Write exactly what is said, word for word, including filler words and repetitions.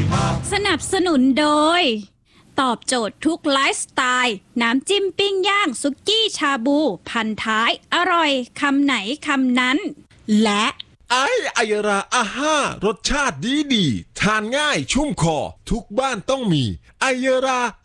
สนับสนุนโดยตอบโจทย์ทุกไลฟ์สไตล์น้ำจิ้มปิ้งย่างสุกี้ชาบูพันท้ายอร่อยคำไหนคำนั้นและไออายราอาห้ารสชาติดีดีทานง่ายชุ่มคอทุกบ้านต้องมีไอรา